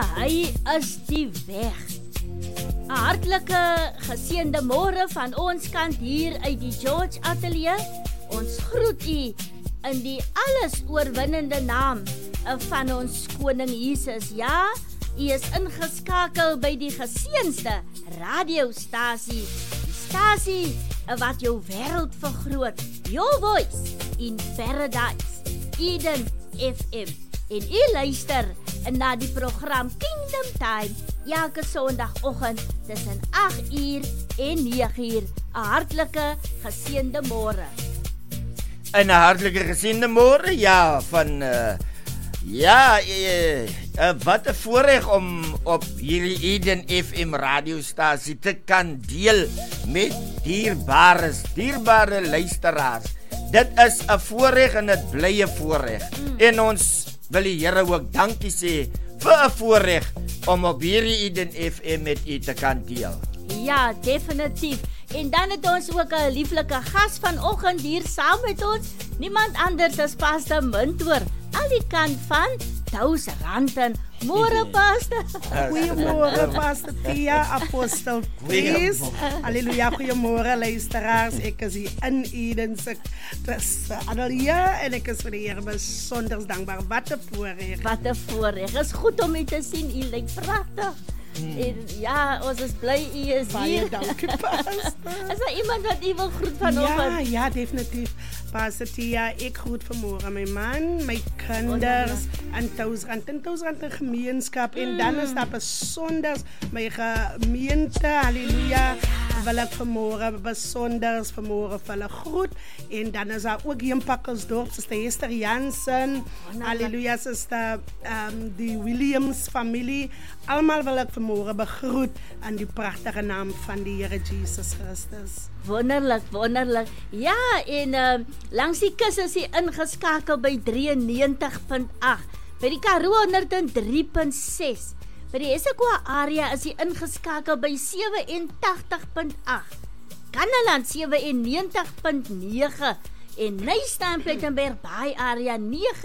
hy is die weg. 'n Hartlike geseënde môre van ons kant hier uit die George Atelier. Ons groet u in die alles oorwinnende naam van ons koning Jesus. Ja, u is ingeskakel by die geseënste radiostasie. Die stasie wat jou wêreld vergroot. Your voice in paradise. Eden FM. En u luister na die program Kingdom Time elke Sondagoggend tussen 8uur en 9uur. 'n hartlike geseënde môre. En 'n hartlike geseënde môre, ja, van wat 'n voorreg om op hierdie Eden FM radiostasie te kan deel met dierbare luisteraars. Dit is 'n voorreg en dit bly 'n voorreg. En ons wil die Here ook dankie sê vir 'n voorreg om op hierdie Eden FM met u te kan deel. Ja, definitief. En dan het ons ook 'n lieflike gas vanoggend hier saam met ons. Niemand anders as Pastor Mintoor, aan die kant van Touwsranden. Môre, Pastor. Goeiemôre, Pastor Tia, Apostel Chris. Halleluja, goeiemôre luisteraars. Ek is hier in Eden se Atelier en ek is vir die Here besonder dankbaar. Wat 'n voorreg. Wat 'n voorreg. Is goed om u te sien. U lyk pragtig. En ja, ons is bly u is hier. Baie dankie, Pastor. Is daar iemand wat u wil groet vanoggend? Ja, definitief. Pastor Tia, ek groet vanmôre my man, my kinders en Touwsranden gemeenskap. En dan is daar besonders my gemeente, halleluja, wil ek vanmôre besonders vanmôre vir hulle groet. En dan is daar ook hier in Pakkelsdorp, Sister Esther Jansen, halleluja, Sister die Williams familie. Almal wil ek vanmôre begroet aan die pragtige naam van die Here Jesus Christus. Wonderlik, wonderlik. Ja, en langs die kus is hy ingeskakel by 93.8, by die Karoo 103.6, by die Essequa area is hy ingeskakel by 87.8, Kannaland 97.9 en Nystein Plettenberg Bay area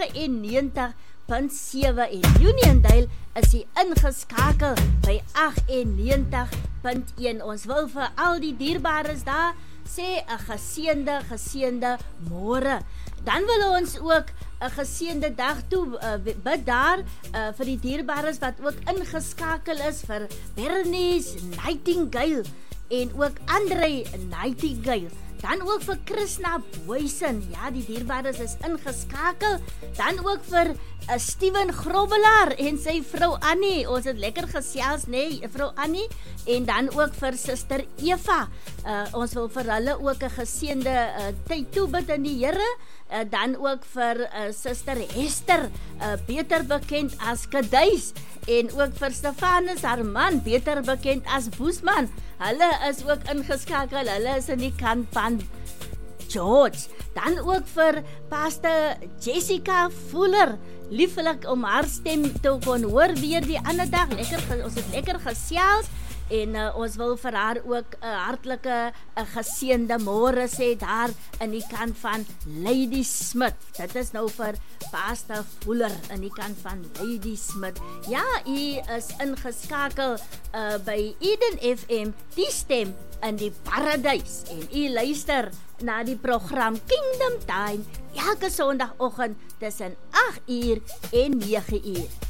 99.7 en Uniondale is hy ingeskakel by 98.1. Ons wil vir al die dierbares daar sê 'n geseënde môre. Dan wil ons ook 'n geseënde dag toe bid daar vir die dierbares wat ook ingeskakel is, vir Bernice Nightingale en ook Andre Nightingale. Dan ook vir Krishna Boysen, ja, die dierbares is ingeskakel. Dan ook vir Steven Grobbelaar en sy vrou Annie. Ons het lekker gesels, nee, vrou Annie. En dan ook vir Suster Eva. Ons wil vir hulle ook 'n geseënde tyd toebid in die Here. Dan ook vir Suster Hester, beter bekend as Kaduis. En ook vir Stefanus, haar man, beter bekend as Boesman. Hulle is ook ingeskakel. Hulle is in die kant van George. Dan ook vir Pastor Jessica Fuller. Lieflik om haar stem te kon hoor weer die ander dag. Ons het lekker gesels. En ons wil vir haar ook 'n hartlike geseënde môre sê daar in die kant van Lady Smith. Dit is nou vir Pastor Fuller in die kant van Lady Smith. Ja, u is ingeskakel by Eden FM, die stem in die paradys. En u luister na die program Kingdom Time elke Sondagoggend tussen 8uur en 9uur.